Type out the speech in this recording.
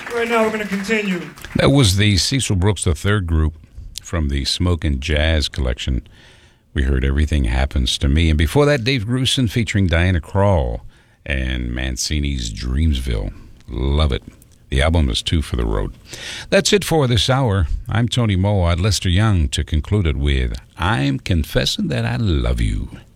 Right now, we're going to continue. That was the Cecil Brooks III group from the Smokin' Jazz collection. We heard Everything Happens to Me. And before that, Dave Grusin featuring Diana Krall and Mancini's Dreamsville. Love it. The album is Two for the Road. That's it for this hour. I'm Tony Moad, Lester Young, to conclude it with I'm Confessing That I Love You.